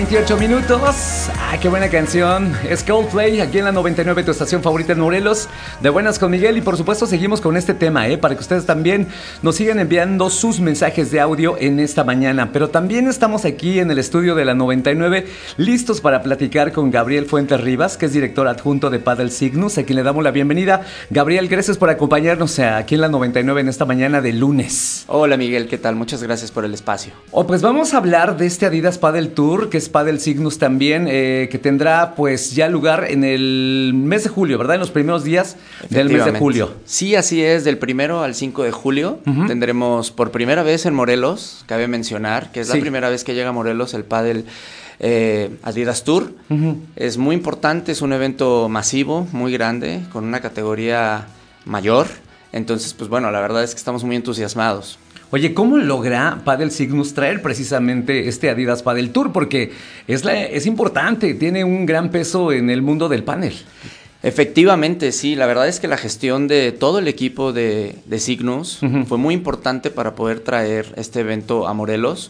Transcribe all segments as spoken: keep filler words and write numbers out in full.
veintiocho minutos. Ah, qué buena canción. Es Coldplay, aquí en la noventa y nueve, tu estación favorita en Morelos. De buenas con Miguel. Y por supuesto seguimos con este tema, ¿eh? Para que ustedes también nos sigan enviando sus mensajes de audio en esta mañana. Pero también estamos aquí en el estudio de la noventa y nueve, listos para platicar con Gabriel Fuentes Rivas, que es director adjunto de Padel Cygnus, a quien le damos la bienvenida. Gabriel, gracias por acompañarnos aquí en la noventa y nueve en esta mañana de lunes. Hola Miguel, ¿qué tal? Muchas gracias por el espacio. Oh, pues vamos a hablar de este Adidas Padel Tour, que es Padel Cygnus también, eh, que tendrá pues ya lugar en el mes de julio, ¿verdad? En los primeros días del mes de julio. Sí, así es, del primero al cinco de julio. Uh-huh. Tendremos por primera vez en Morelos, cabe mencionar, que es sí. la primera vez que llega a Morelos el Padel eh, Adidas Tour. Uh-huh. Es muy importante, es un evento masivo, muy grande, con una categoría mayor. Entonces, pues bueno, la verdad es que estamos muy entusiasmados. Oye, ¿cómo logra Padel Cygnus traer precisamente este Adidas Padel Tour? Porque es, la, es importante, tiene un gran peso en el mundo del pádel. Efectivamente, sí. La verdad es que la gestión de todo el equipo de, de Cygnus uh-huh. fue muy importante para poder traer este evento a Morelos.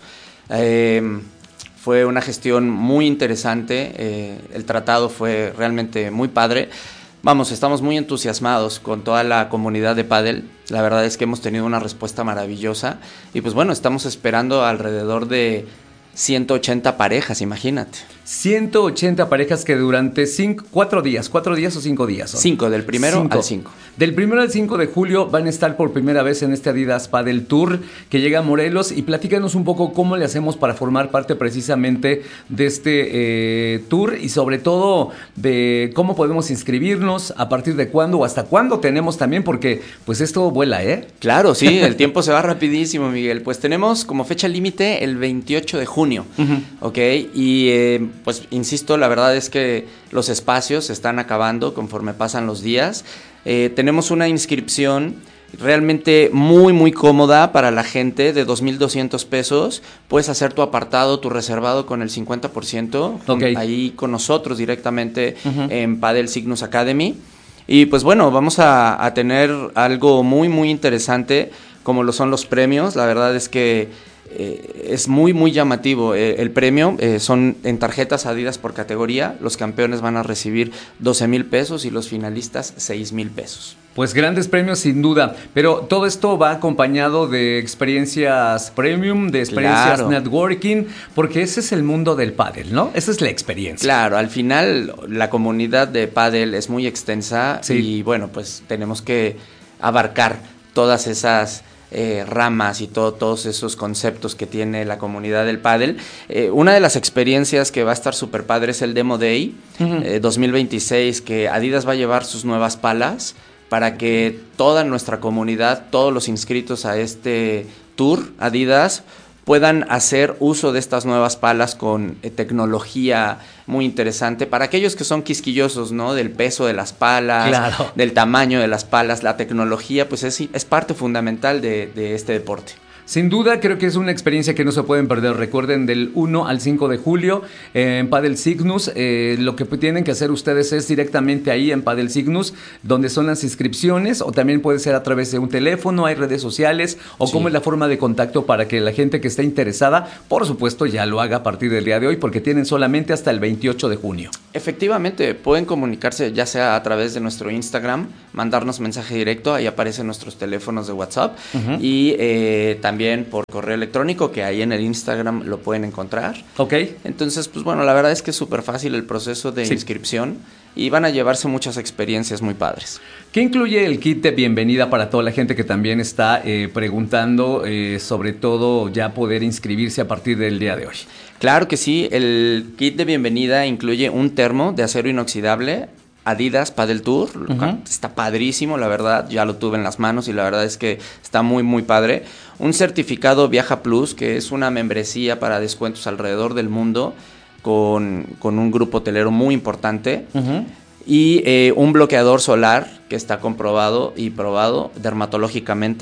Eh, fue una gestión muy interesante. Eh, el tratado fue realmente muy padre. Vamos, estamos muy entusiasmados con toda la comunidad de pádel. La verdad es que hemos tenido una respuesta maravillosa. Y pues bueno, estamos esperando alrededor de ciento ochenta parejas, imagínate. ciento ochenta parejas que durante cinco, cuatro días, cuatro días o cinco días. ¿Son? Cinco, del primero cinco. al cinco. Del primero al cinco de julio van a estar por primera vez en este Adidas Padel Tour que llega a Morelos, y platícanos un poco cómo le hacemos para formar parte precisamente de este eh, tour, y sobre todo de cómo podemos inscribirnos, a partir de cuándo o hasta cuándo tenemos también, porque pues esto vuela, ¿eh? Claro, sí, el tiempo se va rapidísimo, Miguel. Pues tenemos como fecha límite el veintiocho de junio, uh-huh. ¿ok? Y eh, pues insisto, la verdad es que los espacios se están acabando conforme pasan los días. Eh, tenemos una inscripción realmente muy muy cómoda para la gente de dos mil doscientos pesos. Puedes hacer tu apartado, tu reservado con el cincuenta por ciento, okay. ahí con nosotros directamente uh-huh. en Padel Cygnus Academy. Y pues bueno, vamos a, a tener algo muy muy interesante como lo son los premios. La verdad es que Eh, es muy muy llamativo eh, el premio. Eh, son en tarjetas Adidas por categoría. Los campeones van a recibir doce mil pesos y los finalistas seis mil pesos. Pues grandes premios sin duda, pero todo esto va acompañado de experiencias premium, de experiencias claro. networking, porque ese es el mundo del pádel, ¿no? Esa es la experiencia. Claro, al final la comunidad de pádel es muy extensa sí. y bueno, pues tenemos que abarcar todas esas Eh, ramas y todo, todos esos conceptos que tiene la comunidad del pádel. Eh, una de las experiencias que va a estar súper padre es el Demo Day uh-huh. eh, dos mil veintiséis, que Adidas va a llevar sus nuevas palas para que toda nuestra comunidad, todos los inscritos a este tour Adidas, puedan hacer uso de estas nuevas palas con eh, tecnología muy interesante. Para aquellos que son quisquillosos, ¿no? Del peso de las palas, claro. del tamaño de las palas, la tecnología, pues es, es parte fundamental de, de este deporte. Sin duda, creo que es una experiencia que no se pueden perder. Recuerden, del uno al cinco de julio eh, en Padel Cygnus. Eh, lo que tienen que hacer ustedes es directamente ahí en Padel Cygnus, donde son las inscripciones, o también puede ser a través de un teléfono, hay redes sociales, o sí. cómo es la forma de contacto para que la gente que esté interesada, por supuesto, ya lo haga a partir del día de hoy, porque tienen solamente hasta el veintiocho de junio. Efectivamente, pueden comunicarse ya sea a través de nuestro Instagram, mandarnos mensaje directo, ahí aparecen nuestros teléfonos de WhatsApp, uh-huh. y eh, también por correo electrónico, que ahí en el Instagram lo pueden encontrar. Ok. Entonces, pues bueno, la verdad es que es súper fácil el proceso de sí. inscripción y van a llevarse muchas experiencias muy padres. ¿Qué incluye el kit de bienvenida para toda la gente que también está eh, preguntando, eh, sobre todo ya poder inscribirse a partir del día de hoy? Claro que sí, el kit de bienvenida incluye un termo de acero inoxidable Adidas Padel Tour, uh-huh. está padrísimo, la verdad, ya lo tuve en las manos y la verdad es que está muy muy padre. Un certificado Viaja Plus, que es una membresía para descuentos alrededor del mundo con, con un grupo hotelero muy importante. Uh-huh. Y eh, un bloqueador solar que está comprobado y probado dermatológicamente.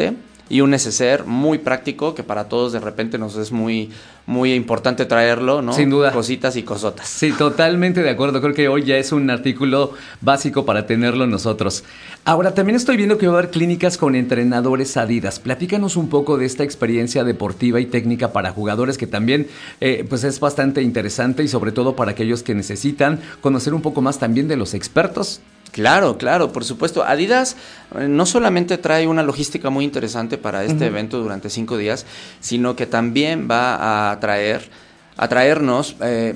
y un neceser muy práctico que para todos de repente nos es muy, muy importante traerlo, ¿no? Sin duda. Cositas y cosotas. Sí, totalmente de acuerdo. Creo que hoy ya es un artículo básico para tenerlo nosotros. Ahora, también estoy viendo que va a haber clínicas con entrenadores Adidas. Platícanos un poco de esta experiencia deportiva y técnica para jugadores que también eh, pues es bastante interesante y sobre todo para aquellos que necesitan conocer un poco más también de los expertos. Claro, claro, por supuesto. Adidas eh, no solamente trae una logística muy interesante para este uh-huh. evento durante cinco días, sino que también va a traer, a traernos eh,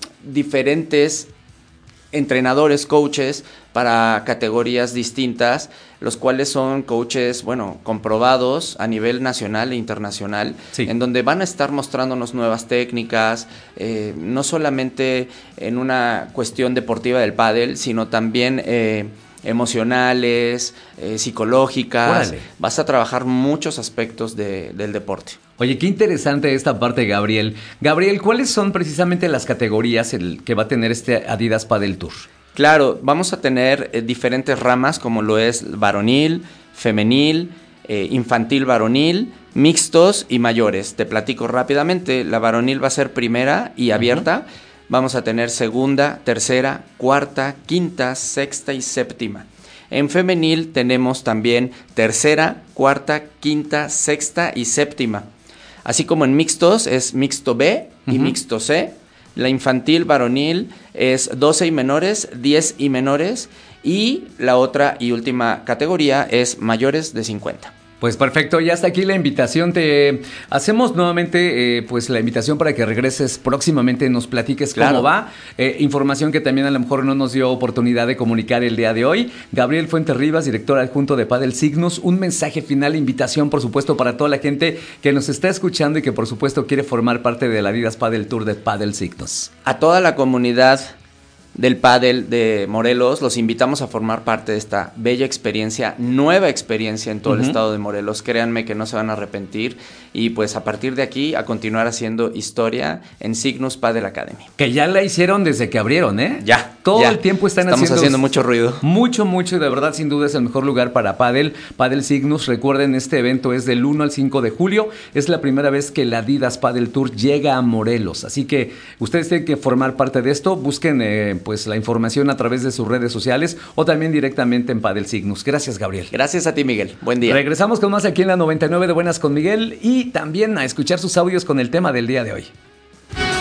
diferentes entrenadores, coaches para categorías distintas, los cuales son coaches, bueno, comprobados a nivel nacional e internacional, sí. en donde van a estar mostrándonos nuevas técnicas, eh, no solamente en una cuestión deportiva del pádel, sino también eh, emocionales, eh, psicológicas. Órale. Vas a trabajar muchos aspectos de, del deporte. Oye, qué interesante esta parte, Gabriel. Gabriel, ¿cuáles son precisamente las categorías el que va a tener este Adidas Padel Tour? Claro, vamos a tener eh, diferentes ramas como lo es varonil, femenil, eh, infantil varonil, mixtos y mayores. Te platico rápidamente, la varonil va a ser primera y abierta. Uh-huh. Vamos a tener segunda, tercera, cuarta, quinta, sexta y séptima. En femenil tenemos también tercera, cuarta, quinta, sexta y séptima. Así como en mixtos es mixto B y uh-huh. mixto C. La infantil varonil es doce y menores, diez y menores. Y la otra y última categoría es mayores de cincuenta. Pues perfecto, ya hasta aquí la invitación. Te hacemos nuevamente eh, pues la invitación para que regreses próximamente, nos platiques cómo claro. va. Eh, información que también a lo mejor no nos dio oportunidad de comunicar el día de hoy. Gabriel Fuenterribas, director adjunto de Padel Signos. Un mensaje final, invitación por supuesto para toda la gente que nos está escuchando y que por supuesto quiere formar parte del Adidas Padel Tour de Padel Signos. A toda la comunidad del pádel de Morelos, los invitamos a formar parte de esta bella experiencia, nueva experiencia en todo uh-huh. el estado de Morelos. Créanme que no se van a arrepentir y pues a partir de aquí a continuar haciendo historia en Cygnus Padel Academy. Que ya la hicieron desde que abrieron, ¿eh? Ya. Todo ya. el tiempo están Estamos haciendo... haciendo mucho ruido. Mucho, mucho y de verdad sin duda es el mejor lugar para pádel. Padel Cygnus, recuerden, este evento es del uno al cinco de julio. Es la primera vez que el Adidas Padel Tour llega a Morelos. Así que ustedes tienen que formar parte de esto. Busquen eh, pues la información a través de sus redes sociales o también directamente en Padel Cygnus. Gracias, Gabriel. Gracias a ti, Miguel. Buen día. Regresamos con más aquí en la noventa y nueve de Buenas con Miguel y también a escuchar sus audios con el tema del día de hoy.